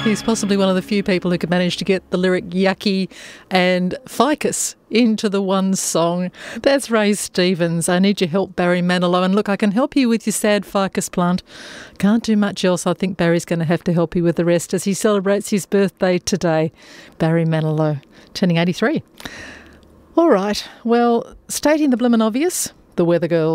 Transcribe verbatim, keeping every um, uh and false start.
He's possibly one of the few people who could manage to get the lyric yucky and ficus into the one song. That's Ray Stevens. I Need Your Help, Barry Manilow. And look, I can help you with your sad ficus plant. Can't do much else. I think Barry's going to have to help you with the rest as he celebrates his birthday today. Barry Manilow, turning eighty-three. All right, well, stating the blimmin' obvious, the Weather Girl